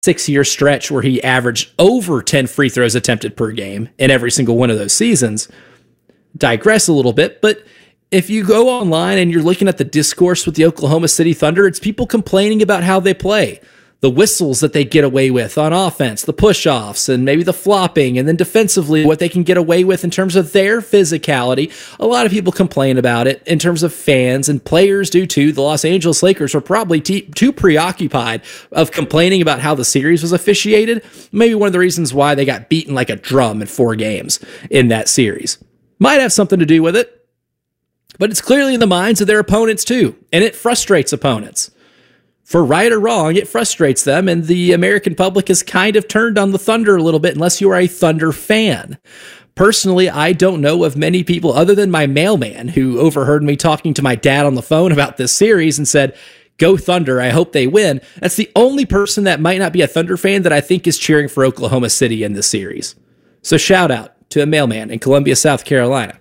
6-year stretch where he averaged over 10 free throws attempted per game in every single one of those seasons. Digress a little bit, but if you go online and you're looking at the discourse with the Oklahoma City Thunder, it's people complaining about how they play. The whistles that they get away with on offense, the push-offs, and maybe the flopping, and then defensively, what they can get away with in terms of their physicality. A lot of people complain about it in terms of fans, and players do too. The Los Angeles Lakers are probably too preoccupied of complaining about how the series was officiated. Maybe one of the reasons why they got beaten like a drum in 4 games in that series. Might have something to do with it, but it's clearly in the minds of their opponents too, and it frustrates opponents. For right or wrong, it frustrates them, and the American public has kind of turned on the Thunder a little bit, unless you are a Thunder fan. Personally, I don't know of many people other than my mailman who overheard me talking to my dad on the phone about this series and said, "Go Thunder, I hope they win." That's the only person that might not be a Thunder fan that I think is cheering for Oklahoma City in this series. So shout out to a mailman in Columbia, South Carolina.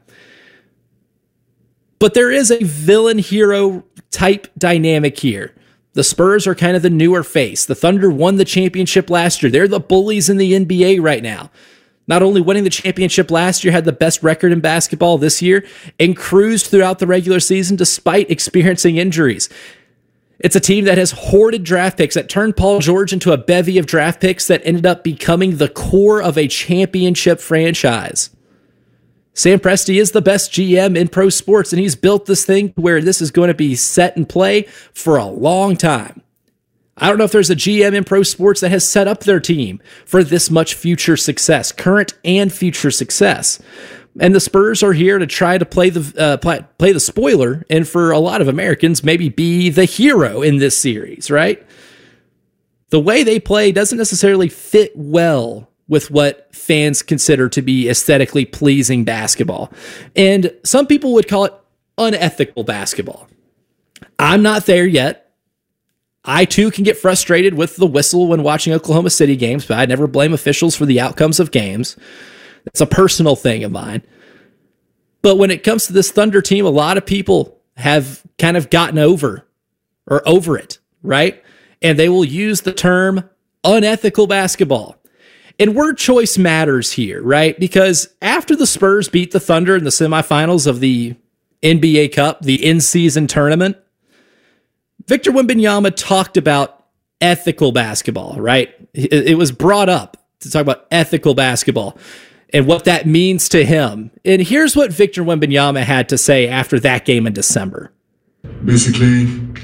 But there is a villain-hero type dynamic here. The Spurs are kind of the newer face. The Thunder won the championship last year. They're the bullies in the NBA right now. Not only winning the championship last year, had the best record in basketball this year, and cruised throughout the regular season despite experiencing injuries. It's a team that has hoarded draft picks, that turned Paul George into a bevy of draft picks that ended up becoming the core of a championship franchise. Sam Presti is the best GM in pro sports, and he's built this thing where this is going to be set in play for a long time. I don't know if there's a GM in pro sports that has set up their team for this much future success, current and future success. And the Spurs are here to try to play the spoiler, and for a lot of Americans, maybe be the hero in this series, right? The way they play doesn't necessarily fit well with what fans consider to be aesthetically pleasing basketball. And some people would call it unethical basketball. I'm not there yet. I too can get frustrated with the whistle when watching Oklahoma City games, but I never blame officials for the outcomes of games. It's a personal thing of mine. But when it comes to this Thunder team, a lot of people have kind of gotten over it, right? And they will use the term unethical basketball. And word choice matters here, right? Because after the Spurs beat the Thunder in the semifinals of the NBA Cup, the in-season tournament, Victor Wembanyama talked about ethical basketball, right? It was brought up to talk about ethical basketball and what that means to him. And here's what Victor Wembanyama had to say after that game in December. Basically,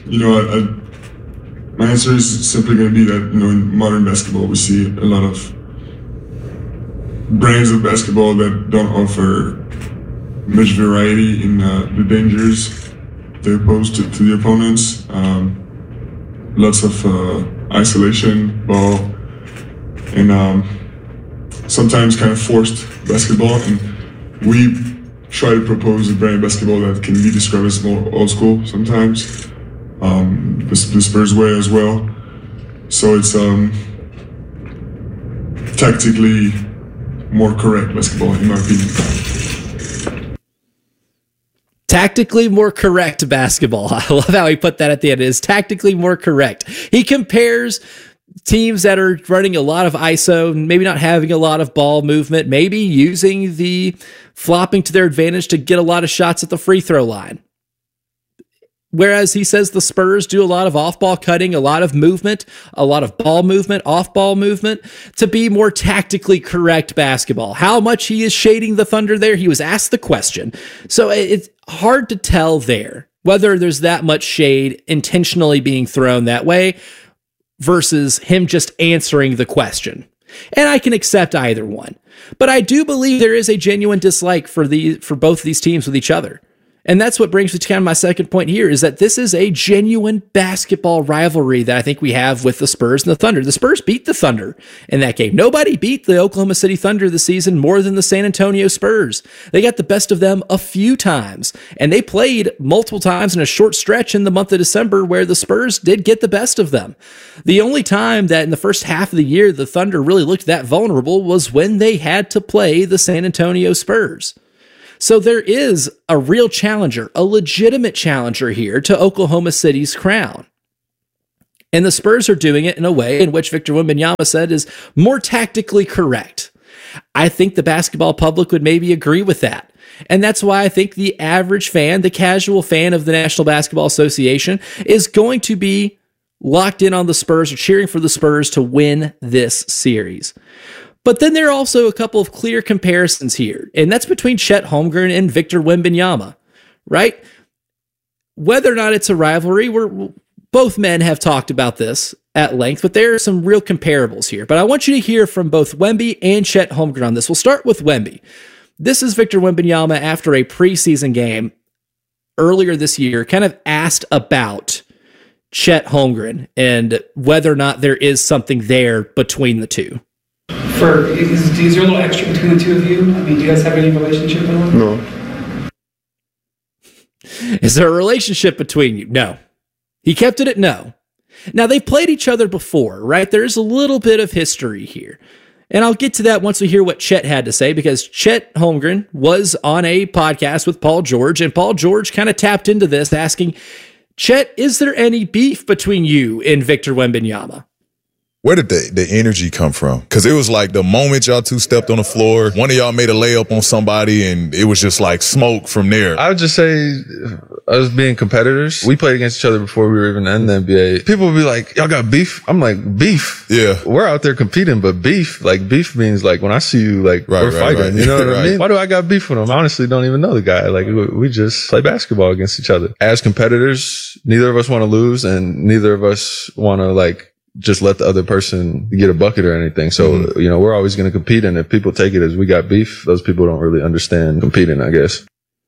my answer is simply going to be that, in modern basketball, we see a lot of brands of basketball that don't offer much variety in the dangers they pose to the opponents. Lots of isolation ball and sometimes kind of forced basketball. And we try to propose a brand of basketball that can be described as more old school sometimes, the Spurs way as well. So it's tactically more correct basketball, in my opinion. Tactically more correct basketball. I love how he put that at the end. It is tactically more correct. He compares teams that are running a lot of ISO, maybe not having a lot of ball movement, maybe using the flopping to their advantage to get a lot of shots at the free throw line. Whereas he says the Spurs do a lot of off-ball cutting, a lot of movement, a lot of ball movement, off-ball movement, to be more tactically correct basketball. How much he is shading the Thunder there, he was asked the question. So it's hard to tell there whether there's that much shade intentionally being thrown that way versus him just answering the question. And I can accept either one. But I do believe there is a genuine dislike for both of these teams with each other. And that's what brings me to kind of my second point here, is that this is a genuine basketball rivalry that I think we have with the Spurs and the Thunder. The Spurs beat the Thunder in that game. Nobody beat the Oklahoma City Thunder this season more than the San Antonio Spurs. They got the best of them a few times, and they played multiple times in a short stretch in the month of December where the Spurs did get the best of them. The only time that in the first half of the year the Thunder really looked that vulnerable was when they had to play the San Antonio Spurs. So there is a real challenger, a legitimate challenger here to Oklahoma City's crown. And the Spurs are doing it in a way in which Victor Wembanyama said is more tactically correct. I think the basketball public would maybe agree with that. And that's why I think the average fan, the casual fan of the National Basketball Association, is going to be locked in on the Spurs or cheering for the Spurs to win this series. But then there are also a couple of clear comparisons here, and that's between Chet Holmgren and Victor Wembanyama, right? Whether or not it's a rivalry, both men have talked about this at length, but there are some real comparables here. But I want you to hear from both Wemby and Chet Holmgren on this. We'll start with Wemby. This is Victor Wembanyama after a preseason game earlier this year, kind of asked about Chet Holmgren and whether or not there is something there between the two. Is there a little extra between the two of you? I mean, do you guys have any relationship at all? No. Is there a relationship between you? No. He kept it at no. Now, they've played each other before, right? There's a little bit of history here. And I'll get to that once we hear what Chet had to say, because Chet Holmgren was on a podcast with Paul George, and Paul George kind of tapped into this, asking, Chet, is there any beef between you and Victor Wembanyama? Where did the energy come from? Because it was like the moment y'all two stepped on the floor, one of y'all made a layup on somebody, and it was just like smoke from there. I would just say us being competitors. We played against each other before we were even in the NBA. People would be like, y'all got beef? I'm like, beef? Yeah. We're out there competing, but beef means like when I see you, like we're fighting. Right. You know what I mean? Why do I got beef with him? I honestly don't even know the guy. Like we just play basketball against each other. As competitors, neither of us want to lose, and neither of us want to like just let the other person get a bucket or anything. So, we're always going to compete. And if people take it as we got beef, those people don't really understand competing, I guess.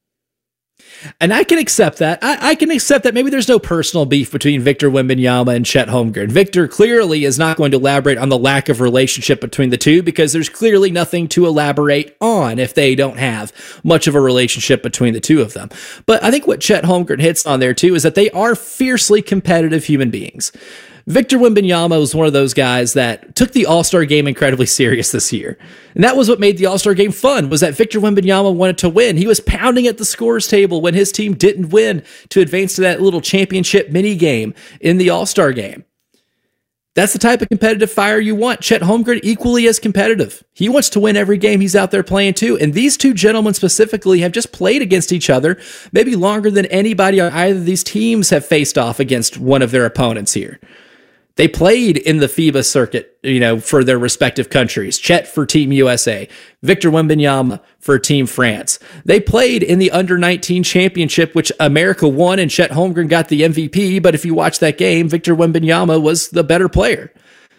And I can accept that. I can accept that maybe there's no personal beef between Victor Wembanyama and Chet Holmgren. Victor clearly is not going to elaborate on the lack of relationship between the two, because there's clearly nothing to elaborate on if they don't have much of a relationship between the two of them. But I think what Chet Holmgren hits on there too is that they are fiercely competitive human beings. Victor Wembanyama was one of those guys that took the All-Star game incredibly serious this year. And that was what made the All-Star game fun, was that Victor Wembanyama wanted to win. He was pounding at the scores table when his team didn't win to advance to that little championship mini game in the All-Star game. That's the type of competitive fire you want. Chet Holmgren, equally as competitive. He wants to win every game he's out there playing too. And these two gentlemen specifically have just played against each other maybe longer than anybody on either of these teams have faced off against one of their opponents here. They played in the FIBA circuit, for their respective countries. Chet for Team USA, Victor Wembanyama for Team France. They played in the Under-19 championship, which America won, and Chet Holmgren got the MVP. But if you watch that game, Victor Wembanyama was the better player.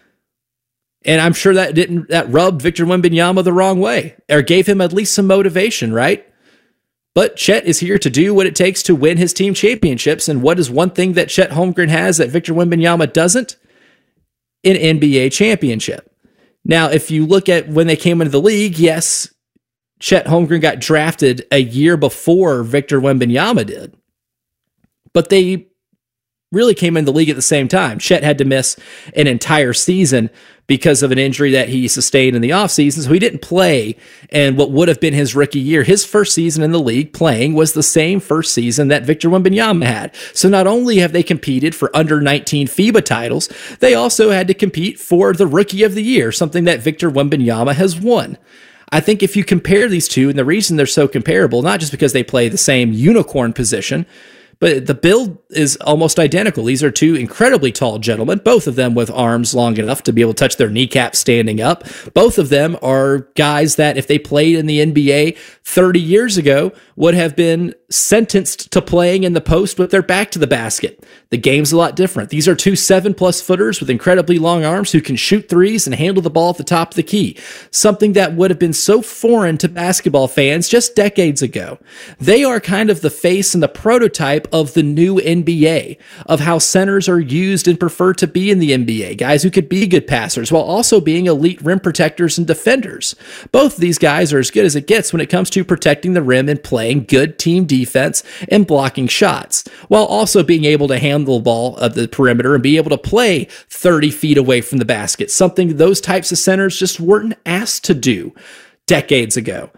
And I'm sure that rubbed Victor Wembanyama the wrong way, or gave him at least some motivation, right? But Chet is here to do what it takes to win his team championships. And what is one thing that Chet Holmgren has that Victor Wembanyama doesn't? An NBA championship. Now, if you look at when they came into the league, yes, Chet Holmgren got drafted a year before Victor Wembanyama did. But they really came into the league at the same time. Chet had to miss an entire season because of an injury that he sustained in the offseason, so he didn't play in what would have been his rookie year. His first season in the league playing was the same first season that Victor Wembanyama had. So not only have they competed for under-19 FIBA titles, they also had to compete for the Rookie of the Year, something that Victor Wembanyama has won. I think if you compare these two, and the reason they're so comparable, not just because they play the same unicorn position, but the build is almost identical. These are two incredibly tall gentlemen, both of them with arms long enough to be able to touch their kneecaps standing up. Both of them are guys that if they played in the NBA 30 years ago would have been sentenced to playing in the post with their back to the basket. The game's a lot different. These are two 7+ footers with incredibly long arms who can shoot threes and handle the ball at the top of the key. Something that would have been so foreign to basketball fans just decades ago. They are kind of the face and the prototype of the new NBA, of how centers are used and prefer to be in the NBA. Guys who could be good passers while also being elite rim protectors and defenders. Both of these guys are as good as it gets when it comes to protecting the rim and playing good team defense and blocking shots, while also being able to handle the ball at the perimeter and be able to play 30 feet away from the basket, something those types of centers just weren't asked to do decades ago.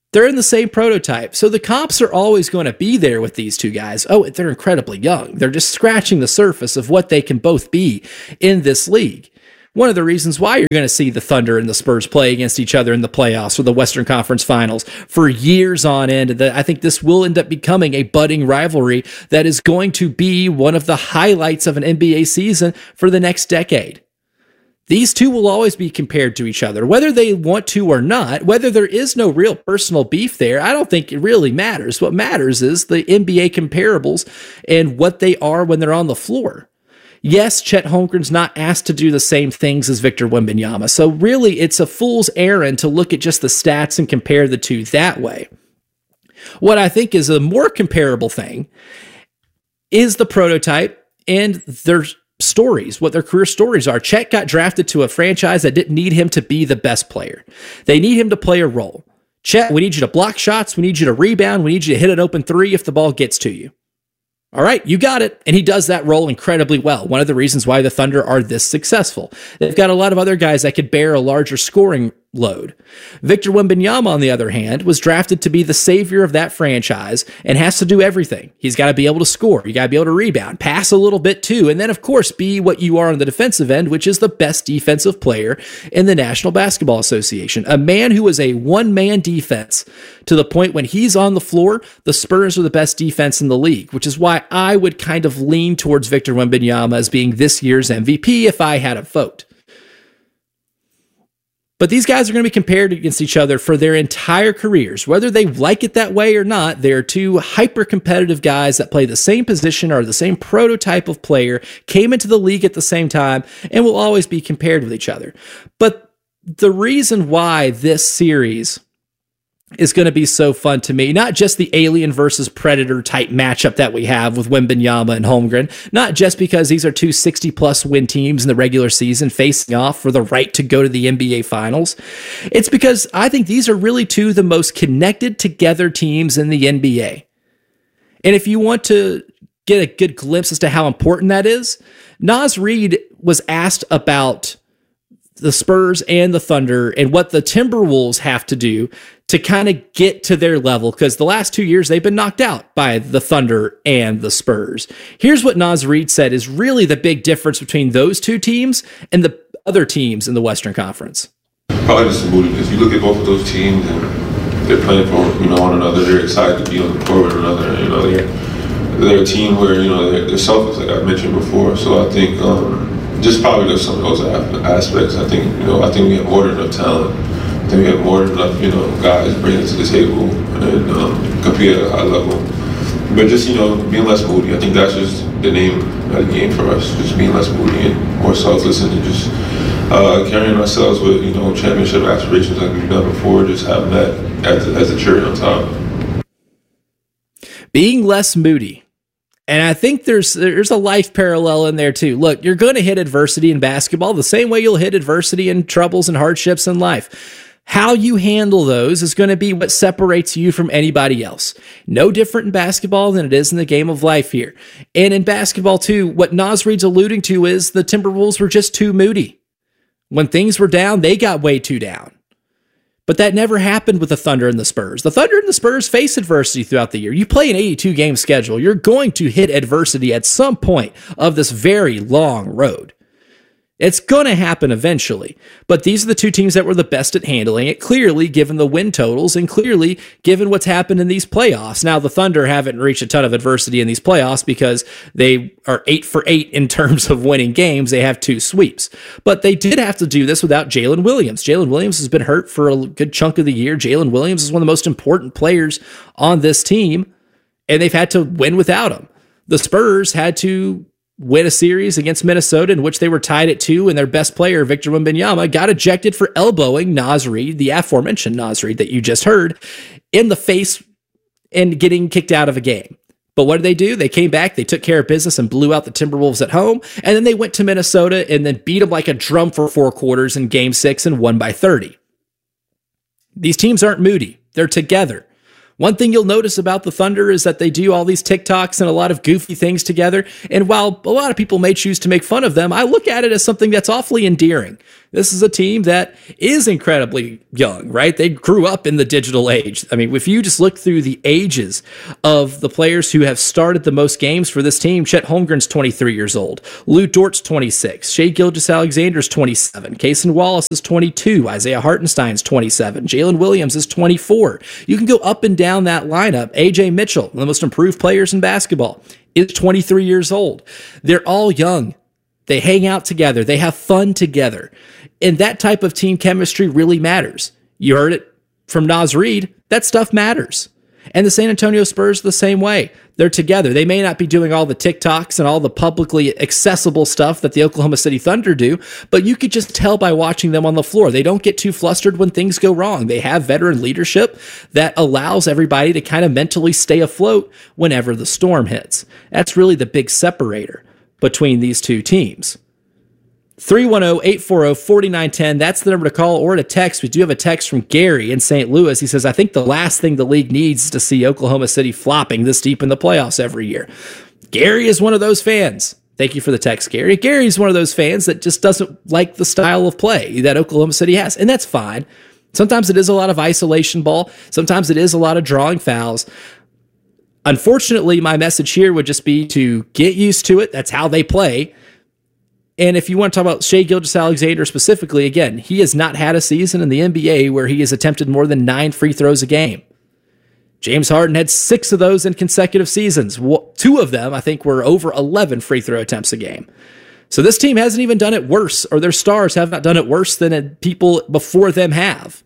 They're in the same prototype. So the comps are always going to be there with these two guys. Oh, they're incredibly young. They're just scratching the surface of what they can both be in this league. One of the reasons why you're going to see the Thunder and the Spurs play against each other in the playoffs or the Western Conference Finals for years on end. I think this will end up becoming a budding rivalry that is going to be one of the highlights of an NBA season for the next decade. These two will always be compared to each other, whether they want to or not, whether there is no real personal beef there. I don't think it really matters. What matters is the NBA comparables and what they are when they're on the floor. Yes, Chet Holmgren's not asked to do the same things as Victor Wembanyama. So really, it's a fool's errand to look at just the stats and compare the two that way. What I think is a more comparable thing is the prototype and their stories, what their career stories are. Chet got drafted to a franchise that didn't need him to be the best player. They need him to play a role. Chet, we need you to block shots. We need you to rebound. We need you to hit an open three if the ball gets to you. All right, you got it. And he does that role incredibly well. One of the reasons why the Thunder are this successful. They've got a lot of other guys that could bear a larger scoring load. Victor Wembanyama, on the other hand, was drafted to be the savior of that franchise and has to do everything. He's got to be able to score. You got to be able to rebound, pass a little bit too, and then, of course, be what you are on the defensive end, which is the best defensive player in the National Basketball Association. A man who is a one-man defense to the point when he's on the floor, the Spurs are the best defense in the league, which is why I would kind of lean towards Victor Wembanyama as being this year's MVP if I had a vote. But these guys are going to be compared against each other for their entire careers. Whether they like it that way or not, they're two hyper-competitive guys that play the same position, are the same prototype of player, came into the league at the same time, and will always be compared with each other. But the reason why this series is going to be so fun to me, not just the alien versus predator type matchup that we have with Wembanyama and Holmgren, not just because these are two 60-plus win teams in the regular season facing off for the right to go to the NBA Finals. It's because I think these are really two of the most connected together teams in the NBA. And if you want to get a good glimpse as to how important that is, Naz Reid was asked about the Spurs and the Thunder and what the Timberwolves have to do to kind of get to their level, because the last 2 years they've been knocked out by the Thunder and the Spurs. Here's what Naz Reid said is really the big difference between those two teams and the other teams in the Western Conference. Probably just the mood, because you look at both of those teams and they're playing for one another. They're excited to be on the court with one another. They're a team where they're selfless, like I mentioned before. So I think just probably just some of those aspects. I think we have more than enough talent. I think we have more than enough guys bringing it to the table and compete at a high level. But just being less moody. I think that's just the name of the game for us. Just being less moody and more selfless, and just carrying ourselves with championship aspirations like we've done before. Just having that as a cherry on top. Being less moody. And I think there's a life parallel in there too. Look, you're going to hit adversity in basketball the same way you'll hit adversity and troubles and hardships in life. How you handle those is going to be what separates you from anybody else. No different in basketball than it is in the game of life here. And in basketball too, what Naz Reid's alluding to is the Timberwolves were just too moody. When things were down, they got way too down. But that never happened with the Thunder and the Spurs. The Thunder and the Spurs face adversity throughout the year. You play an 82-game schedule. You're going to hit adversity at some point of this very long road. It's going to happen eventually. But these are the two teams that were the best at handling it, clearly given the win totals and clearly given what's happened in these playoffs. Now, the Thunder haven't reached a ton of adversity in these playoffs because they are 8 for 8 in terms of winning games. They have 2 sweeps. But they did have to do this without Jalen Williams. Jalen Williams has been hurt for a good chunk of the year. Jalen Williams is one of the most important players on this team, and they've had to win without him. The Spurs had to win a series against Minnesota in which they were tied at 2, and their best player, Victor Wembanyama, got ejected for elbowing Naz Reid, the aforementioned Naz Reid that you just heard, in the face and getting kicked out of a game. But what did they do? They came back, they took care of business and blew out the Timberwolves at home, and then they went to Minnesota and then beat them like a drum for 4 quarters in Game 6 and won by 30. These teams aren't moody. They're together. One thing you'll notice about the Thunder is that they do all these TikToks and a lot of goofy things together. And while a lot of people may choose to make fun of them, I look at it as something that's awfully endearing. This is a team that is incredibly young, right? They grew up in the digital age. I mean, if you just look through the ages of the players who have started the most games for this team, Chet Holmgren's 23 years old. Lou Dort's 26. Shai Gilgeous-Alexander's 27. Cason Wallace is 22. Isaiah Hartenstein's 27. Jalen Williams is 24. You can go up and down that lineup. AJ Mitchell, one of the most improved players in basketball, is 23 years old. They're all young. They hang out together. They have fun together. And that type of team chemistry really matters. You heard it from Naz Reid. That stuff matters. And the San Antonio Spurs the same way. They're together. They may not be doing all the TikToks and all the publicly accessible stuff that the Oklahoma City Thunder do, but you could just tell by watching them on the floor. They don't get too flustered when things go wrong. They have veteran leadership that allows everybody to kind of mentally stay afloat whenever the storm hits. That's really the big separator between these two teams. 310-840-4910. That's the number to call or to text. We do have a text from Gary in St. Louis. He says, I think the last thing the league needs is to see Oklahoma City flopping this deep in the playoffs every year. Gary is one of those fans. Thank you for the text, Gary. Gary's one of those fans that just doesn't like the style of play that Oklahoma City has, and that's fine. Sometimes it is a lot of isolation ball. Sometimes it is a lot of drawing fouls. Unfortunately, my message here would just be to get used to it. That's how they play. And if you want to talk about Shai Gilgeous-Alexander specifically, again, he has not had a season in the NBA where he has attempted more than 9 free throws a game. James Harden had 6 of those in consecutive seasons. 2 of them, I think, were over 11 free throw attempts a game. So this team hasn't even done it worse, or their stars have not done it worse than people before them have.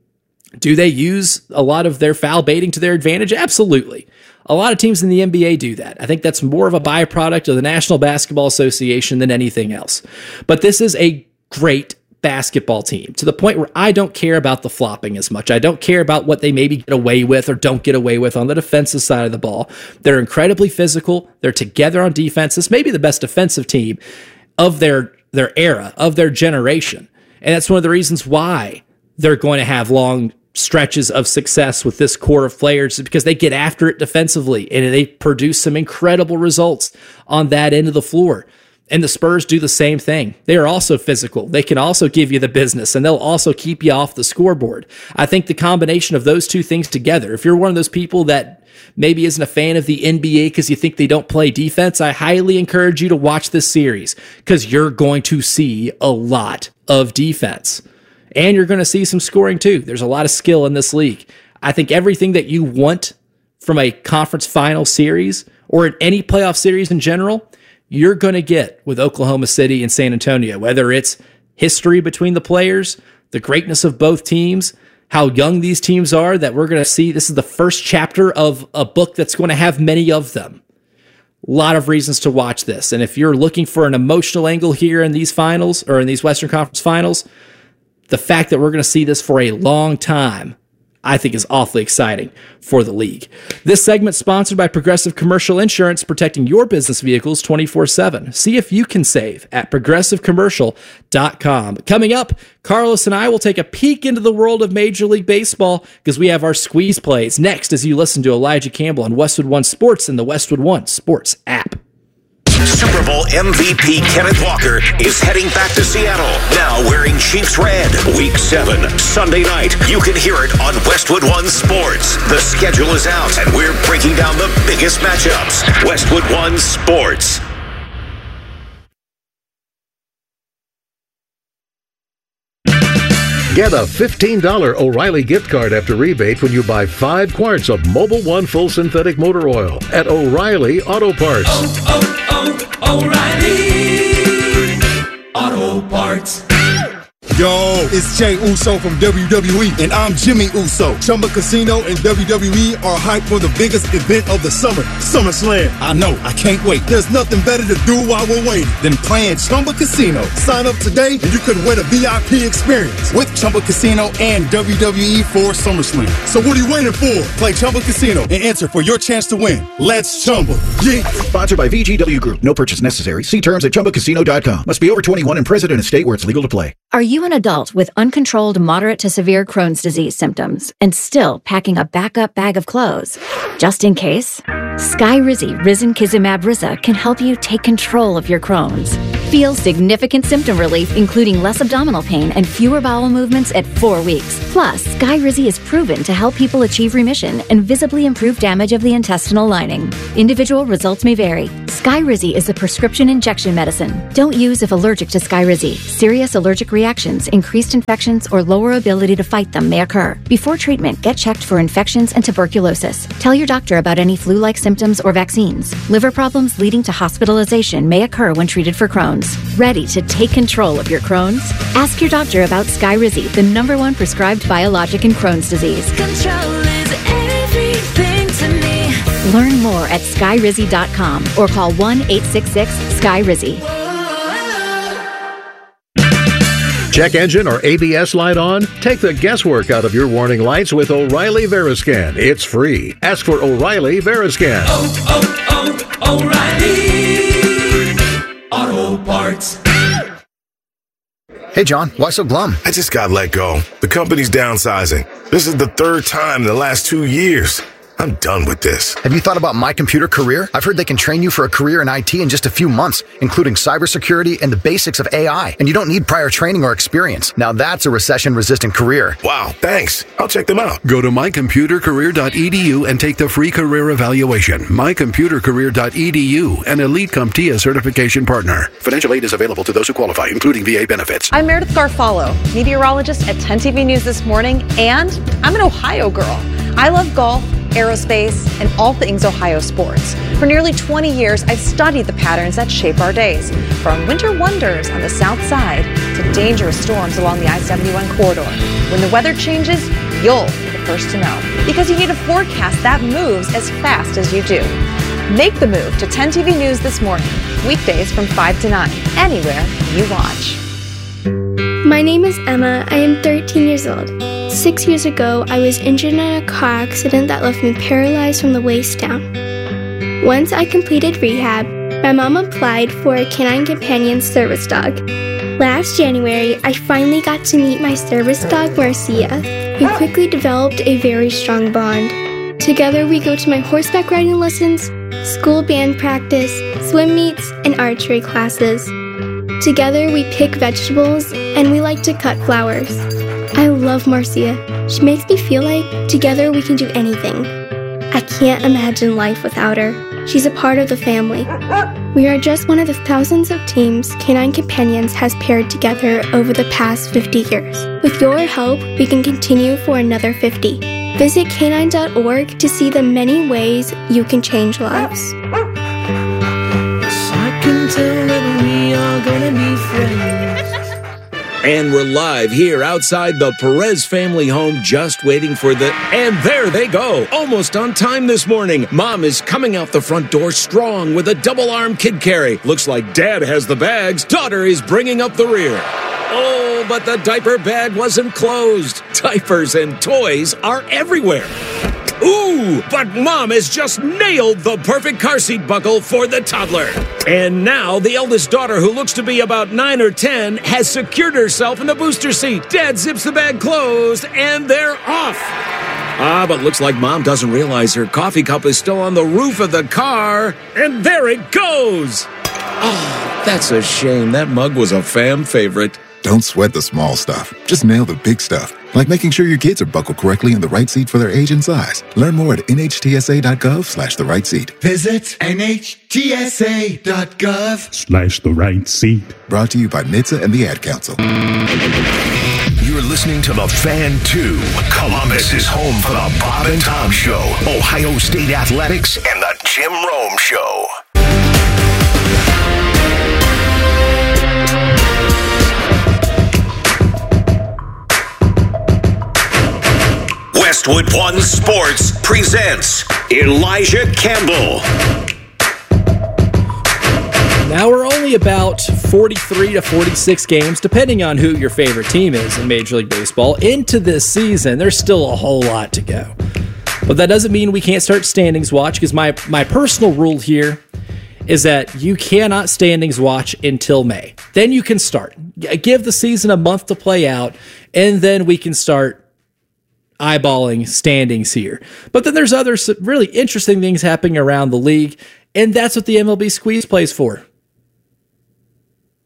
Do they use a lot of their foul baiting to their advantage? Absolutely. A lot of teams in the NBA do that. I think that's more of a byproduct of the National Basketball Association than anything else. But this is a great basketball team to the point where I don't care about the flopping as much. I don't care about what they maybe get away with or don't get away with on the defensive side of the ball. They're incredibly physical. They're together on defense. This may be the best defensive team of their era, of their generation. And that's one of the reasons why they're going to have long stretches of success with this core of players, because they get after it defensively and they produce some incredible results on that end of the floor. And the Spurs do the same thing. They are also physical. They can also give you the business, and they'll also keep you off the scoreboard. I think the combination of those two things together, if you're one of those people that maybe isn't a fan of the NBA because you think they don't play defense, I highly encourage you to watch this series because you're going to see a lot of defense. And you're going to see some scoring too. There's a lot of skill in this league. I think everything that you want from a conference final series or in any playoff series in general, you're going to get with Oklahoma City and San Antonio, whether it's history between the players, the greatness of both teams, how young these teams are, that we're going to see. This is the first chapter of a book that's going to have many of them. A lot of reasons to watch this. And if you're looking for an emotional angle here in these finals or in these Western Conference finals, the fact that we're going to see this for a long time, I think, is awfully exciting for the league. This segment sponsored by Progressive Commercial Insurance, protecting your business vehicles 24/7. See if you can save at progressivecommercial.com. Coming up, Carlos and I will take a peek into the world of Major League Baseball because we have our squeeze plays next as you listen to Elijah Campbell on Westwood One Sports and the Westwood One Sports app. Super Bowl MVP Kenneth Walker is heading back to Seattle, now wearing Chiefs red. Week 7, Sunday night. You can hear it on Westwood One Sports. The schedule is out, and we're breaking down the biggest matchups. Westwood One Sports. Get a $15 O'Reilly gift card after rebate when you buy 5 quarts of Mobil 1 full synthetic motor oil at O'Reilly Auto Parts. O'Reilly Auto Parts. Yo, it's Jay Uso from WWE, and I'm Jimmy Uso. Chumba Casino and WWE are hyped for the biggest event of the summer, SummerSlam. I know, I can't wait. There's nothing better to do while we're waiting than playing Chumba Casino. Sign up today and you could win a VIP experience with Chumba Casino and WWE for SummerSlam. So what are you waiting for? Play Chumba Casino and enter for your chance to win. Let's Chumba. Yeah. Sponsored by VGW Group. No purchase necessary. See terms at ChumbaCasino.com. Must be over 21 and present in a state where it's legal to play. Are you an adult with uncontrolled moderate to severe Crohn's disease symptoms and still packing a backup bag of clothes? Just in case, Skyrizi Risankizumab Riza can help you take control of your Crohn's. Feel significant symptom relief, including less abdominal pain and fewer bowel movements at 4 weeks. Plus, Skyrizi is proven to help people achieve remission and visibly improve damage of the intestinal lining. Individual results may vary. Skyrizi is a prescription injection medicine. Don't use if allergic to Skyrizi. Serious allergic reactions, increased infections, or lower ability to fight them may occur. Before treatment, get checked for infections and tuberculosis. Tell your doctor about any flu-like symptoms or vaccines. Liver problems leading to hospitalization may occur when treated for Crohn's. Ready to take control of your Crohn's? Ask your doctor about Skyrizi, the #1 prescribed biologic in Crohn's disease. Control is everything to me. Learn more at skyrizi.com or call 1-866-SKYRIZI. Check engine or ABS light on? Take the guesswork out of your warning lights with O'Reilly Veriscan. It's free. Ask for O'Reilly Veriscan. O'Reilly Auto Parts. Hey, John, why so glum? I just got let go. The company's downsizing. This is the 3rd time in the last 2 years. I'm done with this. Have you thought about My Computer Career? I've heard they can train you for a career in IT in just a few months, including cybersecurity and the basics of AI. And you don't need prior training or experience. Now that's a recession-resistant career. Wow, thanks. I'll check them out. Go to mycomputercareer.edu and take the free career evaluation. Mycomputercareer.edu, an Elite CompTIA certification partner. Financial aid is available to those who qualify, including VA benefits. I'm Meredith Garfalo, meteorologist at 10 TV News This Morning, and I'm an Ohio girl. I love golf, aerospace, and all things Ohio sports. For nearly 20 years, I've studied the patterns that shape our days, from winter wonders on the south side to dangerous storms along the I-71 corridor. When the weather changes, you'll be the first to know, because you need a forecast that moves as fast as you do. Make the move to 10 TV News This Morning, weekdays from 5 to 9, anywhere you watch. My name is Emma. I am 13 years old. 6 years ago, I was injured in a car accident that left me paralyzed from the waist down. Once I completed rehab, my mom applied for a Canine Companion service dog. Last January, I finally got to meet my service dog, Marcia. We quickly developed a very strong bond. Together, we go to my horseback riding lessons, school band practice, swim meets, and archery classes. Together, we pick vegetables, and we like to cut flowers. I love Marcia. She makes me feel like together we can do anything. I can't imagine life without her. She's a part of the family. We are just one of the thousands of teams Canine Companions has paired together over the past 50 years. With your help, we can continue for another 50. Visit canine.org to see the many ways you can change lives. I can tell that we are gonna be friends. And we're live here outside the Perez family home, just waiting for the... And there they go, almost on time this morning. Mom is coming out the front door strong with a double-arm kid carry. Looks like Dad has the bags. Daughter is bringing up the rear. Oh, but the diaper bag wasn't closed. Diapers and toys are everywhere. Ooh, but Mom has just nailed the perfect car seat buckle for the toddler. And now the eldest daughter, who looks to be about 9 or 10, has secured herself in the booster seat. Dad zips the bag closed, and they're off. But looks like Mom doesn't realize her coffee cup is still on the roof of the car. And there it goes. Oh, that's a shame. That mug was a fam favorite. Don't sweat the small stuff. Just nail the big stuff, like making sure your kids are buckled correctly in the right seat for their age and size. Learn more at nhtsa.gov/the right seat. Visit nhtsa.gov/the right seat. Brought to you by NHTSA and the Ad Council. You're listening to The Fan 2. Columbus is home for the Bob and Tom Show, Ohio State Athletics, and the Jim Rome Show. Westwood One Sports presents Elijah Campbell. Now we're only about 43 to 46 games, depending on who your favorite team is in Major League Baseball, into this season. There's still a whole lot to go. But that doesn't mean we can't start standings watch, because my personal rule here is that you cannot standings watch until May. Then you can start. Give the season a month to play out, and then we can start eyeballing standings here. But then there's other really interesting things happening around the league, and that's what the MLB Squeeze plays for.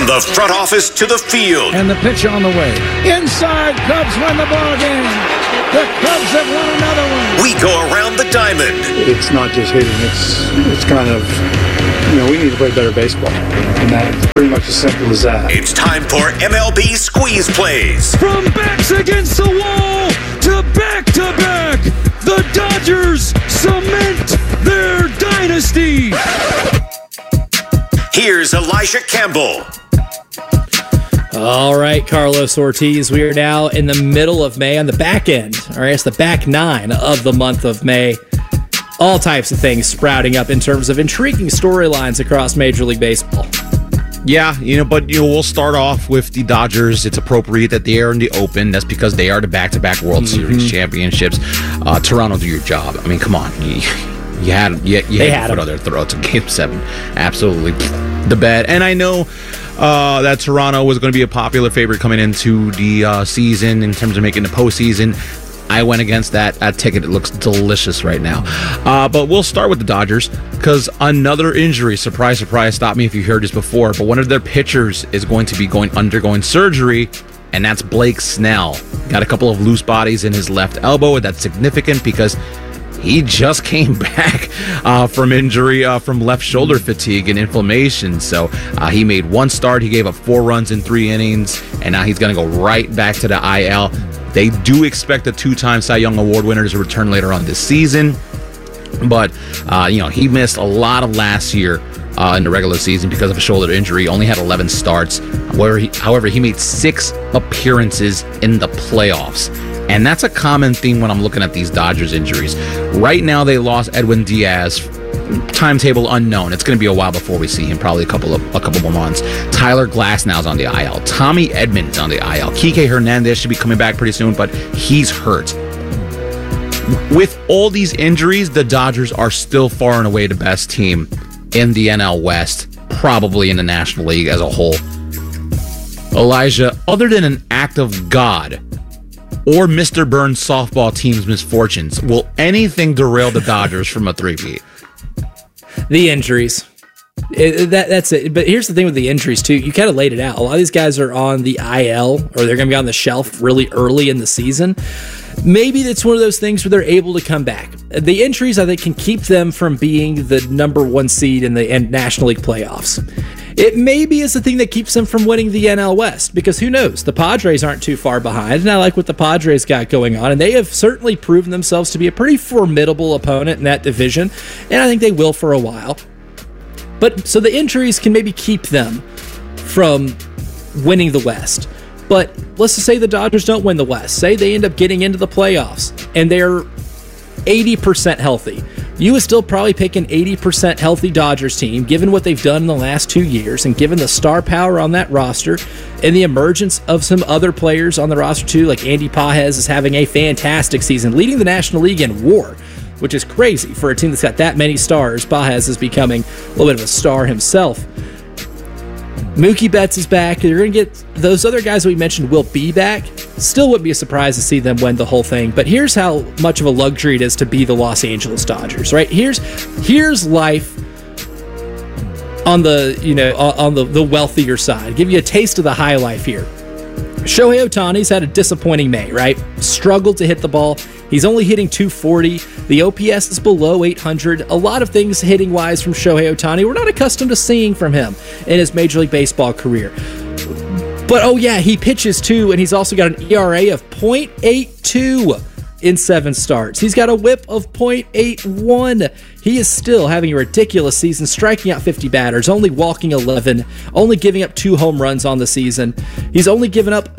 From the front office to the field. And the pitch on the way. Inside, Cubs win the ball game. The Cubs have won another one. We go around the diamond. It's not just hitting. It's kind of, we need to play better baseball. And that's pretty much as simple as that. It's time for MLB Squeeze Plays. From backs against the wall to back, the Dodgers cement their dynasty. Here's Elijah Campbell. All right, Carlos Ortiz, we are now in the middle of May on the back end. All right, it's the back 9 of the month of May. All types of things sprouting up in terms of intriguing storylines across Major League Baseball. Yeah, but we'll start off with the Dodgers. It's appropriate that they are in the Open. That's because they are the back-to-back World Series championships. Toronto, do your job. I mean, come on. You had to put other throats in Game 7. Absolutely the bet. And I know that Toronto was going to be a popular favorite coming into the season in terms of making the postseason. I went against that ticket. It looks delicious right now. But we'll start with the Dodgers because another injury, surprise, surprise, stop me if you heard this before, but one of their pitchers is going to be undergoing surgery, and that's Blake Snell. Got a couple of loose bodies in his left elbow, and that's significant because he just came back from injury, from left shoulder fatigue and inflammation. So he made one start. He gave up 4 runs in 3 innings, and now he's going to go right back to the IL. They do expect the 2-time Cy Young Award winner to return later on this season. But, he missed a lot of last year in the regular season because of a shoulder injury. Only had 11 starts. However, he made 6 appearances in the playoffs. And that's a common theme when I'm looking at these Dodgers injuries. Right now, they lost Edwin Diaz. Timetable unknown. It's going to be a while before we see him, probably a couple more months. Tyler Glasnow's on the IL. Tommy Edmonds on the IL. Kike Hernandez should be coming back pretty soon, but he's hurt. With all these injuries, the Dodgers are still far and away the best team in the NL West, probably in the National League as a whole. Elijah, other than an act of God or Mr. Burns' softball team's misfortunes, will anything derail the Dodgers from a three-peat? The injuries. That's it. But here's the thing with the injuries, too. You kind of laid it out. A lot of these guys are on the IL, or they're going to be on the shelf really early in the season. Maybe it's one of those things where they're able to come back. The injuries, I think, can keep them from being the number 1 seed in the National League playoffs. It maybe is the thing that keeps them from winning the NL West, because who knows? The Padres aren't too far behind, and I like what the Padres got going on, and they have certainly proven themselves to be a pretty formidable opponent in that division, and I think they will for a while. But so the injuries can maybe keep them from winning the West. But let's just say the Dodgers don't win the West. Say they end up getting into the playoffs, and they're 80% healthy. You would still probably pick an 80% healthy Dodgers team, given what they've done in the last 2 years, and given the star power on that roster, and the emergence of some other players on the roster too, like Andy Pages is having a fantastic season, leading the National League in WAR, which is crazy for a team that's got that many stars. Pages is becoming a little bit of a star himself. Mookie Betts is back. You're going to get those other guys that we mentioned will be back. Still wouldn't be a surprise to see them win the whole thing. But here's how much of a luxury it is to be the Los Angeles Dodgers, right? Here's life on the on the wealthier side. Give you a taste of the high life here. Shohei Ohtani's had a disappointing May, right? Struggled to hit the ball. He's only hitting 240. The OPS is below 800. A lot of things hitting-wise from Shohei Ohtani we're not accustomed to seeing from him in his Major League Baseball career. But, oh yeah, he pitches too, and he's also got an ERA of .82 in 7 starts. He's got a whip of .81. He is still having a ridiculous season, striking out 50 batters, only walking 11, only giving up 2 home runs on the season. He's only given up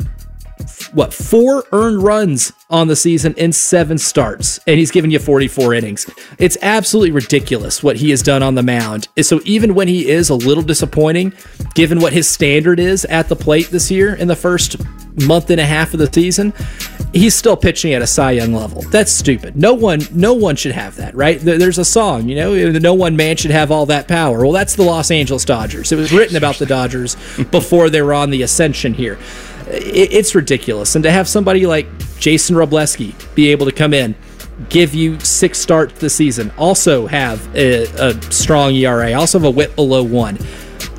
4 earned runs on the season in 7 starts, and he's given you 44 innings. It's absolutely ridiculous what he has done on the mound. So even when he is a little disappointing, given what his standard is at the plate this year in the first month and a half of the season, he's still pitching at a Cy Young level. That's stupid. No one should have that, right? There's a song, no one man should have all that power. Well, that's the Los Angeles Dodgers. It was written about the Dodgers before they were on the ascension here. It's ridiculous. And to have somebody like Jason Robleski be able to come in, give you 6 starts this season, also have a strong ERA, also have a whip below 1.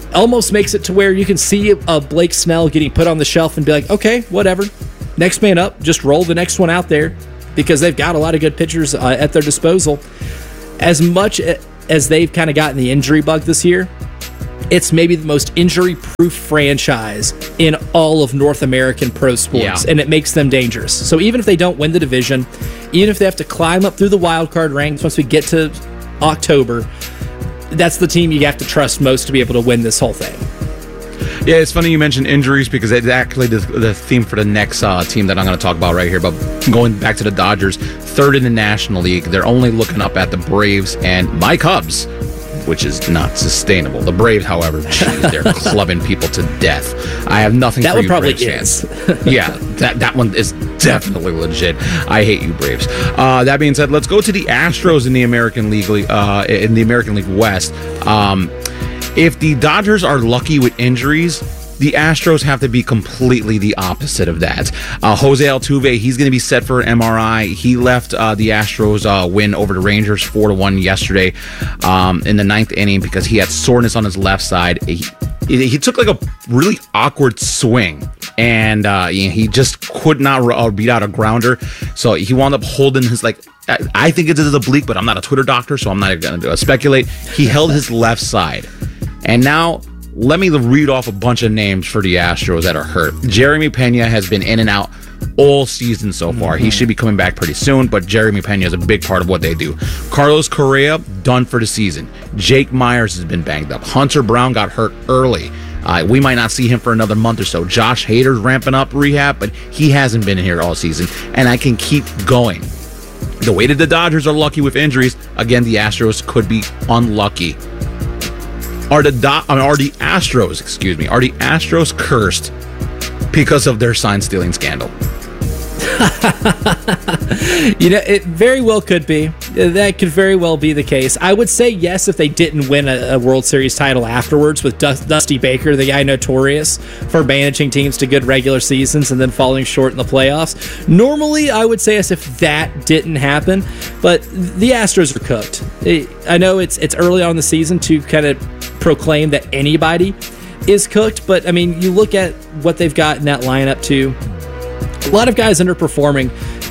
almost makes it to where you can see a Blake Snell getting put on the shelf and be like, okay, whatever. Next man up, just roll the next one out there because they've got a lot of good pitchers at their disposal. As much as they've kind of gotten the injury bug this year, it's maybe the most injury-proof franchise in all of North American pro sports, and it makes them dangerous. So even if they don't win the division, even if they have to climb up through the wild card ranks once we get to October, that's the team you have to trust most to be able to win this whole thing. Yeah, it's funny you mentioned injuries because it's actually the theme for the next team that I'm going to talk about right here. But going back to the Dodgers, third in the National League, they're only looking up at the Braves and my Cubs, which is not sustainable. The Braves, however, geez, they're clubbing people to death. I have nothing that for you probably Braves fans. Yeah, that one is definitely legit. I hate you, Braves. That being said, let's go to the Astros in the American League West. If the Dodgers are lucky with injuries, the Astros have to be completely the opposite of that. Jose Altuve, he's going to be set for an MRI. He left the Astros win over the Rangers 4-1 yesterday in the ninth inning because he had soreness on his left side. He took like a really awkward swing, and he just could not beat out a grounder. So he wound up holding his, I think it's a oblique, but I'm not a Twitter doctor, so I'm not going to speculate. He held his left side. And now, let me read off a bunch of names for the Astros that are hurt. Jeremy Pena has been in and out all season so far. He should be coming back pretty soon, but Jeremy Pena is a big part of what they do. Carlos Correa, done for the season. Jake Myers has been banged up. Hunter Brown got hurt early. We might not see him for another month or so. Josh Hader's ramping up rehab, but he hasn't been here all season, and I can keep going. The way that the Dodgers are lucky with injuries, again, the Astros could be unlucky. Are the Astros cursed because of their sign stealing scandal? It very well could be. That could very well be the case. I would say yes if they didn't win a World Series title afterwards with Dusty Baker, the guy notorious for managing teams to good regular seasons and then falling short in the playoffs. Normally, I would say yes if that didn't happen, but the Astros are cooked. I know it's early on in the season to kind of proclaim that anybody is cooked, but I mean, you look at what they've got in that lineup too. A lot of guys underperforming.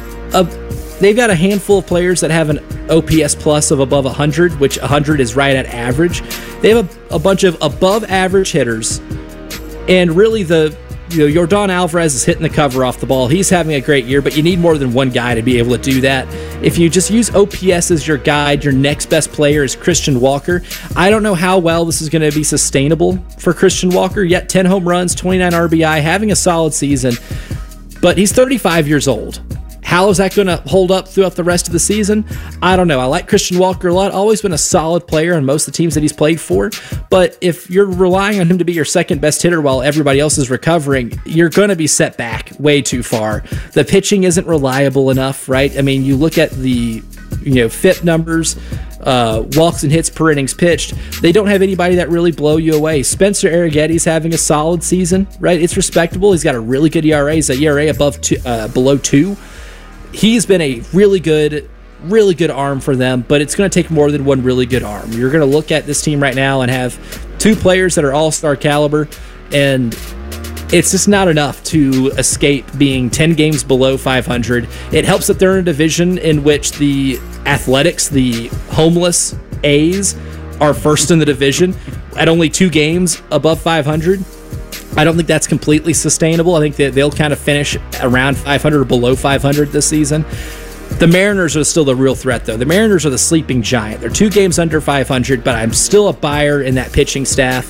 They've got a handful of players that have an OPS plus of above 100, which 100 is right at average. They have a bunch of above average hitters, and really Yordan Alvarez is hitting the cover off the ball. He's having a great year, but you need more than one guy to be able to do that. If you just use OPS as your guide, your next best player is Christian Walker. I don't know how well this is going to be sustainable for Christian Walker, yet 10 home runs, 29 RBI, having a solid season, but he's 35 years old. How is that going to hold up throughout the rest of the season? I don't know. I like Christian Walker a lot. Always been a solid player on most of the teams that he's played for. But if you're relying on him to be your second best hitter while everybody else is recovering, you're going to be set back way too far. The pitching isn't reliable enough, right? I mean, you look at the FIP numbers, walks and hits per innings pitched. They don't have anybody that really blow you away. Spencer Arrighetti's having a solid season, right? It's respectable. He's got a really good ERA. He's an ERA below 2. He's been a really good arm for them, but it's going to take more than one really good arm. You're going to look at this team right now and have two players that are all-star caliber, and it's just not enough to escape being 10 games below 500. It helps that they're in a division in which the Athletics, the homeless A's, are first in the division at only 2 games above 500. I don't think that's completely sustainable. I think that they'll kind of finish around 500 or below 500 this season. The Mariners are still the real threat, though. The Mariners are the sleeping giant. They're 2 games under 500, but I'm still a buyer in that pitching staff.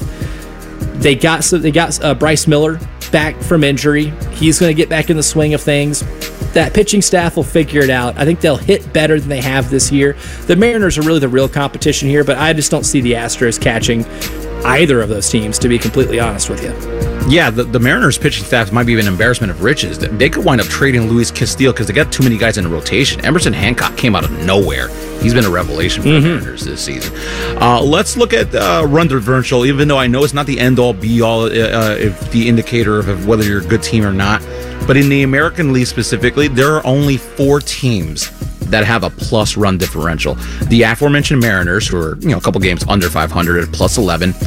They got Bryce Miller back from injury. He's going to get back in the swing of things. That pitching staff will figure it out. I think they'll hit better than they have this year. The Mariners are really the real competition here, but I just don't see the Astros catching either of those teams, to be completely honest with you. Yeah, the Mariners pitching staff might be an embarrassment of riches. They could wind up trading Luis Castillo because they got too many guys in the rotation. Emerson Hancock came out of nowhere. He's been a revelation for the Mariners this season. Let's look at run differential, even though I know it's not the end-all, be-all, if the indicator of whether you're a good team or not. But in the American League specifically, there are only 4 teams that have a plus run differential. The aforementioned Mariners, who are a couple games under 500 at plus 11.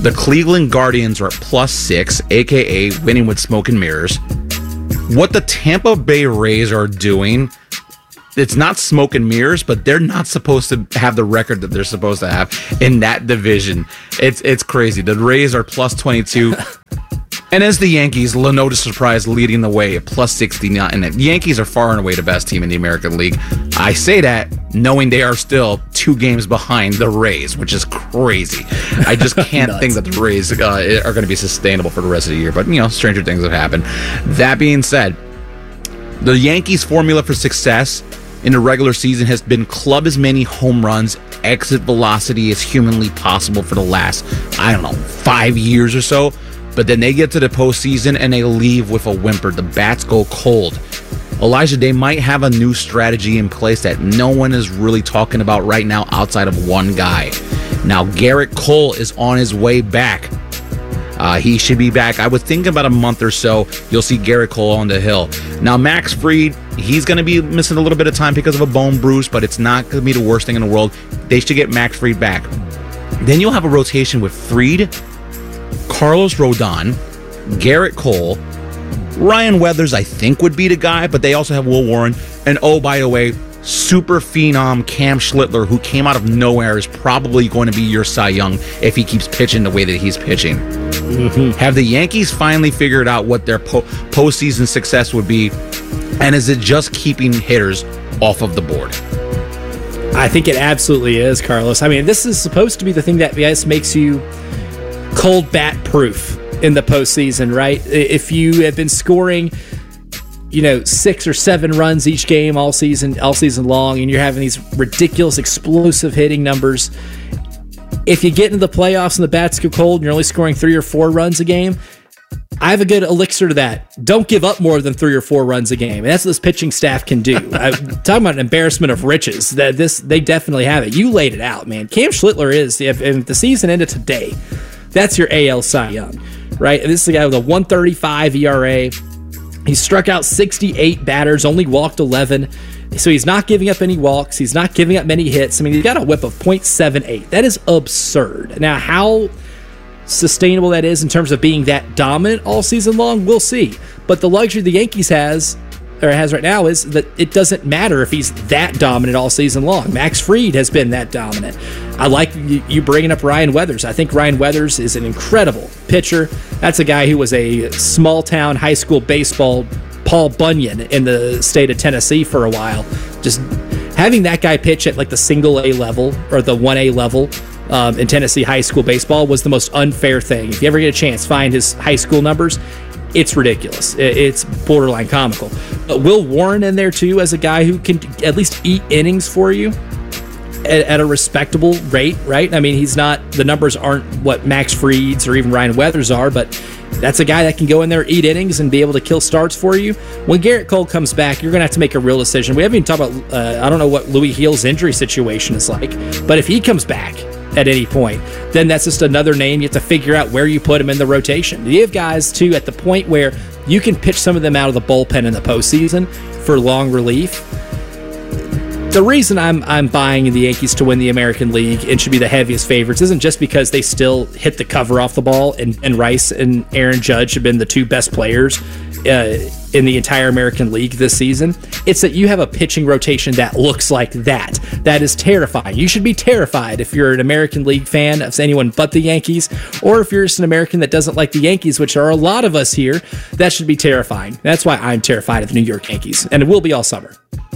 The Cleveland Guardians are at +6, aka winning with smoke and mirrors. What the Tampa Bay Rays are doing, it's not smoke and mirrors, but they're not supposed to have the record that they're supposed to have in that division. It's crazy. The Rays are +22. And as the Yankees, no surprise, leading the way at +69. And the Yankees are far and away the best team in the American League. I say that knowing they are still 2 games behind the Rays, which is crazy. I just can't think that the Rays are going to be sustainable for the rest of the year. But, stranger things have happened. That being said, the Yankees' formula for success in the regular season has been club as many home runs, exit velocity as humanly possible for the last, 5 years or so. But then they get to the postseason and they leave with a whimper. The bats go cold. Elijah, they might have a new strategy in place that no one is really talking about right now outside of one guy. Now, Garrett Cole is on his way back. He should be back. I would think about a month or so, you'll see Garrett Cole on the hill. Now, Max Fried, he's going to be missing a little bit of time because of a bone bruise, but it's not going to be the worst thing in the world. They should get Max Fried back. Then you'll have a rotation with Fried, Carlos Rodon, Garrett Cole, Ryan Weathers, I think, would be the guy, but they also have Will Warren. And oh, by the way, super phenom Cam Schlittler, who came out of nowhere, is probably going to be your Cy Young if he keeps pitching the way that he's pitching. Have the Yankees finally figured out what their postseason success would be? And is it just keeping hitters off of the board? I think it absolutely is, Carlos. I mean, this is supposed to be the thing that makes you cold bat proof in the postseason, right? If you have been scoring, 6 or 7 runs each game all season long, and you're having these ridiculous explosive hitting numbers, if you get into the playoffs and the bats go cold and you're only scoring 3 or 4 runs a game, I have a good elixir to that. Don't give up more than 3 or 4 runs a game. And that's what this pitching staff can do. I'm talking about an embarrassment of riches. They definitely have it. You laid it out, man. Cam Schlittler is, if the season ended today, that's your AL Cy Young, right? And this is a guy with a 1.35 ERA. He struck out 68 batters, only walked 11. So he's not giving up any walks. He's not giving up many hits. I mean, he's got a whip of .78. That is absurd. Now, how sustainable that is in terms of being that dominant all season long, we'll see. But the luxury the Yankees has right now is that it doesn't matter if he's that dominant all season long. Max Fried has been that dominant. I like you bringing up Ryan Weathers. I think Ryan Weathers is an incredible pitcher. That's a guy who was a small-town high school baseball Paul Bunyan in the state of Tennessee for a while. Just having that guy pitch at like the single A level or the 1A level in Tennessee high school baseball was the most unfair thing. If you ever get a chance, find his high school numbers. It's ridiculous. It's borderline comical. But Will Warren in there too as a guy who can at least eat innings for you at a respectable rate, right? I mean, the numbers aren't what Max Fried's or even Ryan Weathers are, but that's a guy that can go in there, eat innings, and be able to kill starts for you. When Garrett Cole comes back, you're going to have to make a real decision. We haven't even talked about, I don't know what Louis Heal's injury situation is like, but if he comes back at any point, then that's just another name. You have to figure out where you put him in the rotation. You have guys, too, at the point where you can pitch some of them out of the bullpen in the postseason for long relief. The reason I'm buying the Yankees to win the American League and should be the heaviest favorites isn't just because they still hit the cover off the ball and Rice and Aaron Judge have been the 2 best players in the entire American League this season. It's that you have a pitching rotation that looks like that. That is terrifying. You should be terrified if you're an American League fan of anyone but the Yankees, or if you're just an American that doesn't like the Yankees, which are a lot of us here. That should be terrifying. That's why I'm terrified of the New York Yankees, and it will be all summer.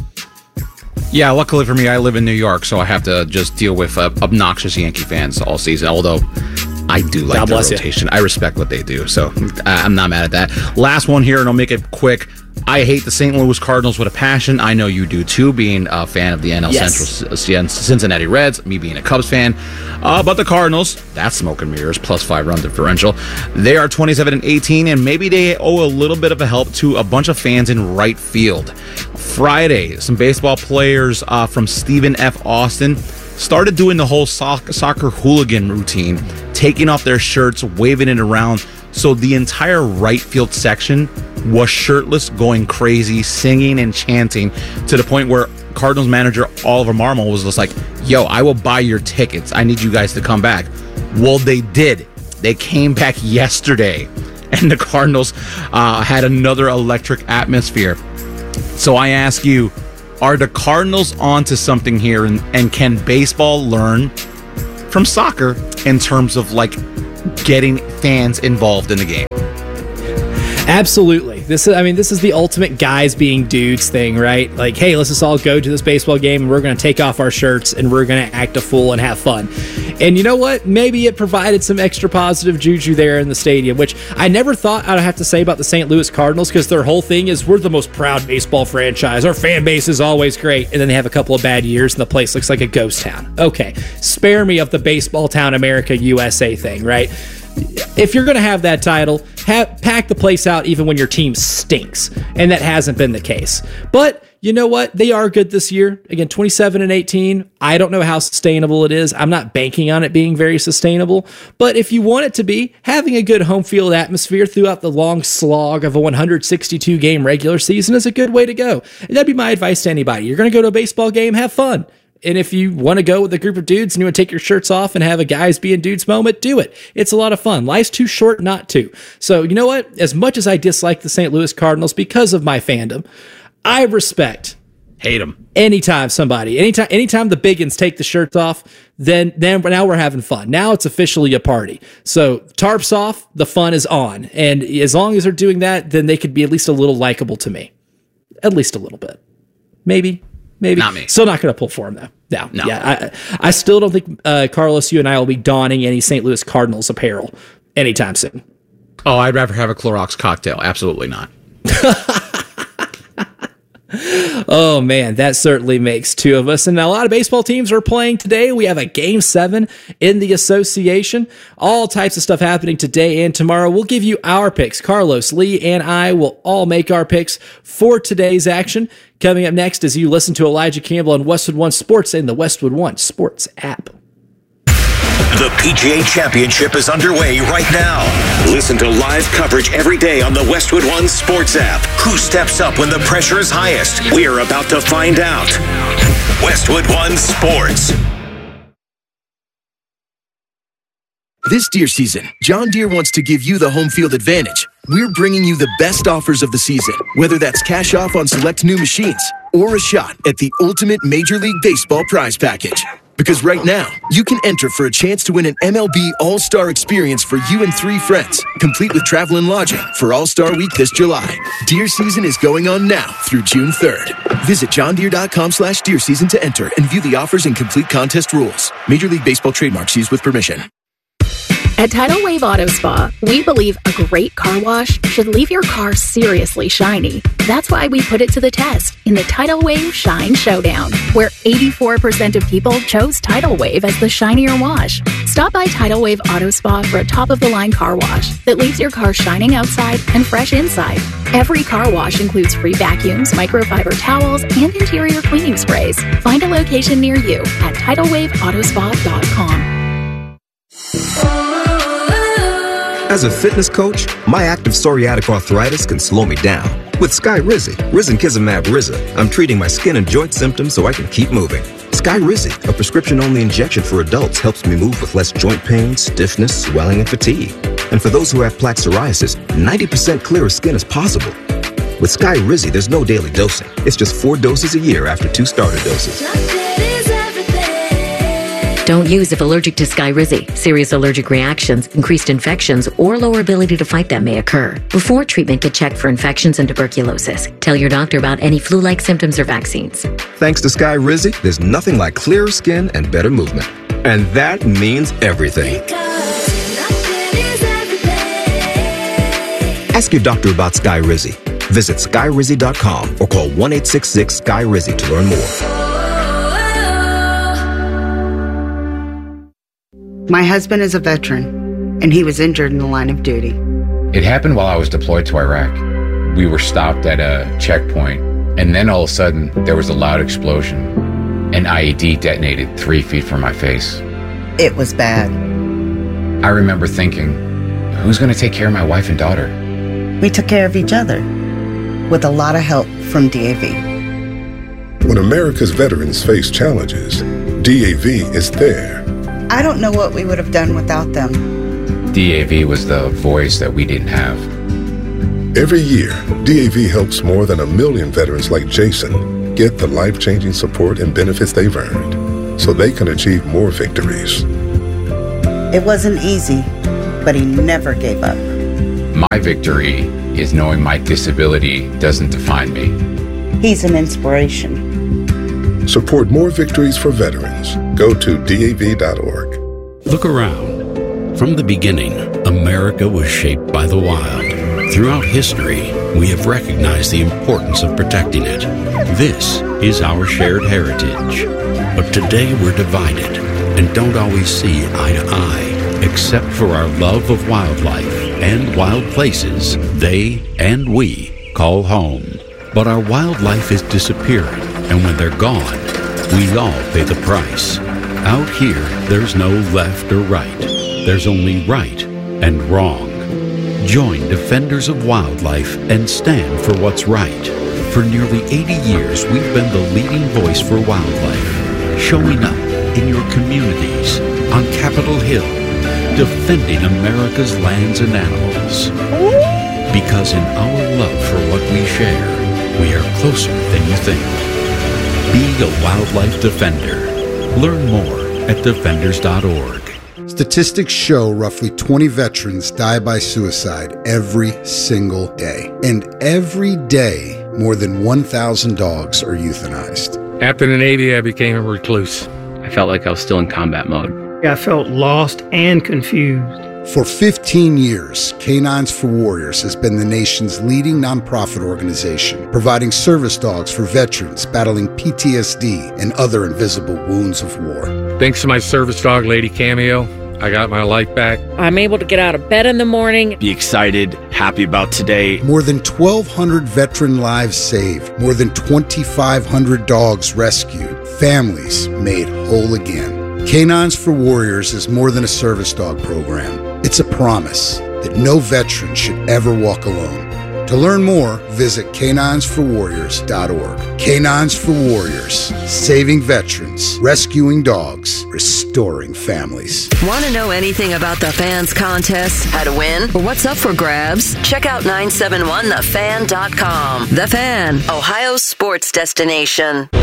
Yeah, luckily for me, I live in New York, so I have to just deal with obnoxious Yankee fans all season, although I do like the rotation. I respect what they do, so I'm not mad at that. Last one here, and I'll make it quick. I hate the St. Louis Cardinals with a passion. I know you do too, being a fan of the NL Central Cincinnati Reds, me being a Cubs fan. But the Cardinals, that's smoke and mirrors, +5 run differential. They are 27-18, and maybe they owe a little bit of a help to a bunch of fans in right field. Friday, some baseball players from Stephen F. Austin started doing the whole soccer hooligan routine, taking off their shirts, waving it around. So the entire right field section was shirtless, going crazy, singing and chanting, to the point where Cardinals manager Oliver Marmol was just like, yo, I will buy your tickets. I need you guys to come back. Well, they did. They came back yesterday, and the Cardinals had another electric atmosphere. So I ask you, are the Cardinals onto something here, and can baseball learn from soccer in terms of like getting fans involved in the game? Absolutely. This is the ultimate guys being dudes thing, right? Like, hey, let's just all go to this baseball game and we're going to take off our shirts and we're going to act a fool and have fun. And you know what? Maybe it provided some extra positive juju there in the stadium, which I never thought I'd have to say about the St. Louis Cardinals, because their whole thing is we're the most proud baseball franchise. Our fan base is always great. And then they have a couple of bad years and the place looks like a ghost town. Okay, spare me of the baseball town America USA thing, right? If you're going to have that title, pack the place out even when your team stinks. And that hasn't been the case. But you know what? They are good this year. Again, 27-18. I don't know how sustainable it is. I'm not banking on it being very sustainable. But if you want it to be, having a good home field atmosphere throughout the long slog of a 162-game regular season is a good way to go. And that'd be my advice to anybody. You're going to go to a baseball game, have fun. And if you want to go with a group of dudes and you want to take your shirts off and have a guys being dudes moment, do it. It's a lot of fun. Life's too short not to. So you know what? As much as I dislike the St. Louis Cardinals because of my fandom, I respect. Hate them. Anytime the biggins take the shirts off, then now we're having fun. Now it's officially a party. So tarps off, the fun is on. And as long as they're doing that, then they could be at least a little likable to me. At least a little bit. Maybe. Not me. Still not going to pull for him, though. No. Yeah, I still don't think, Carlos, you and I will be donning any St. Louis Cardinals apparel anytime soon. Oh, I'd rather have a Clorox cocktail. Absolutely not. Oh, man, that certainly makes two of us. And a lot of baseball teams are playing today. We have a Game 7 in the association. All types of stuff happening today and tomorrow. We'll give you our picks. Carlos, Lee, and I will all make our picks for today's action. Coming up next as you listen to Elijah Campbell on Westwood One Sports and the Westwood One Sports app. The PGA Championship is underway right now. Listen to live coverage every day on the Westwood One Sports app. Who steps up when the pressure is highest? We're about to find out. Westwood One Sports. This deer season, John Deere wants to give you the home field advantage. We're bringing you the best offers of the season, whether that's cash off on select new machines or a shot at the ultimate Major League Baseball prize package. Because right now, you can enter for a chance to win an MLB All-Star experience for you and 3 friends, complete with travel and lodging for All-Star Week this July. Deer season is going on now through June 3rd. Visit johndeere.com/deer season to enter and view the offers and complete contest rules. Major League Baseball trademarks used with permission. At Tidal Wave Auto Spa, we believe a great car wash should leave your car seriously shiny. That's why we put it to the test in the Tidal Wave Shine Showdown, where 84% of people chose Tidal Wave as the shinier wash. Stop by Tidal Wave Auto Spa for a top-of-the-line car wash that leaves your car shining outside and fresh inside. Every car wash includes free vacuums, microfiber towels, and interior cleaning sprays. Find a location near you at TidalWaveAutospa.com. As a fitness coach, my active psoriatic arthritis can slow me down. With Skyrizi, Risankizumab Riza, I'm treating my skin and joint symptoms so I can keep moving. Skyrizi, a prescription-only injection for adults, helps me move with less joint pain, stiffness, swelling, and fatigue. And for those who have plaque psoriasis, 90% clearer skin is possible. With Skyrizi, there's no daily dosing. It's just 4 doses a year after 2 starter doses. Don't use if allergic to Skyrizi. Serious allergic reactions, increased infections, or lower ability to fight them may occur. Before treatment, get checked for infections and tuberculosis. Tell your doctor about any flu-like symptoms or vaccines. Thanks to Skyrizi, there's nothing like clearer skin and better movement. And that means everything. Ask your doctor about Skyrizi. Visit Skyrizi.com or call 1-866-SKY-RIZI to learn more. My husband is a veteran, and he was injured in the line of duty. It happened while I was deployed to Iraq. We were stopped at a checkpoint, and then all of a sudden, there was a loud explosion. An IED detonated 3 feet from my face. It was bad. I remember thinking, who's going to take care of my wife and daughter? We took care of each other, with a lot of help from DAV. When America's veterans face challenges, DAV is there. I don't know what we would have done without them. DAV was the voice that we didn't have. Every year, DAV helps more than 1 million veterans like Jason get the life-changing support and benefits they've earned so they can achieve more victories. It wasn't easy, but he never gave up. My victory is knowing my disability doesn't define me. He's an inspiration. Support more victories for veterans. Go to DAV.org. Look around. From the beginning, America was shaped by the wild. Throughout history, we have recognized the importance of protecting it. This is our shared heritage. But today we're divided and don't always see eye to eye. Except for our love of wildlife and wild places they and we call home. But our wildlife is disappearing, and when they're gone, we all pay the price. Out here, there's no left or right. There's only right and wrong. Join Defenders of Wildlife and stand for what's right. For nearly 80 years, we've been the leading voice for wildlife, showing up in your communities, on Capitol Hill, defending America's lands and animals. Because in our love for what we share, we are closer than you think. Be a wildlife defender. Learn more at defenders.org. Statistics show roughly 20 veterans die by suicide every single day. And every day, more than 1,000 dogs are euthanized. After the Navy, I became a recluse. I felt like I was still in combat mode. I felt lost and confused. For 15 years, Canines for Warriors has been the nation's leading nonprofit organization, providing service dogs for veterans battling PTSD and other invisible wounds of war. Thanks to my service dog, Lady Cameo, I got my life back. I'm able to get out of bed in the morning. Be excited, happy about today. More than 1,200 veteran lives saved. More than 2,500 dogs rescued. Families made whole again. Canines for Warriors is more than a service dog program. It's a promise that no veteran should ever walk alone. To learn more, visit caninesforwarriors.org. Canines for Warriors, saving veterans, rescuing dogs, restoring families. Want to know anything about the Fans contest, how to win, or what's up for grabs? Check out 971thefan.com. The Fan, Ohio's sports destination.